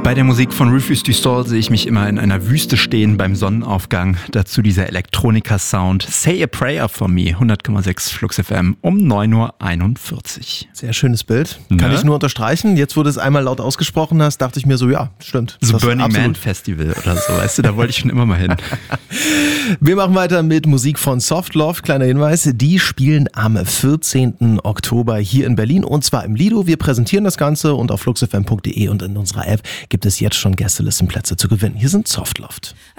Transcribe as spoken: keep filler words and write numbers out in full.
Bei der Musik von Rufus du Sol sehe ich mich immer in einer Wüste stehen beim Sonnenaufgang. Dazu dieser Elektronika-Sound. Say a Prayer for Me, hundert Komma sechs Flux F M um neun Uhr einundvierzig. Sehr schönes Bild. Kann Ne? ich nur unterstreichen. Jetzt, wo du es einmal laut ausgesprochen hast, dachte ich mir so, ja, stimmt. So Das ist Burning absolut. Man Festival oder so, weißt du, da wollte ich schon immer mal hin. Wir machen weiter mit Musik von Soft Love. Kleiner Hinweis, die spielen am vierzehnten Oktober hier in Berlin und zwar im Lido. Wir präsentieren das Ganze und auf fluxfm punkt de und in unserer App gibt es jetzt schon Gästelistenplätze zu gewinnen. Hier sind Soft Love.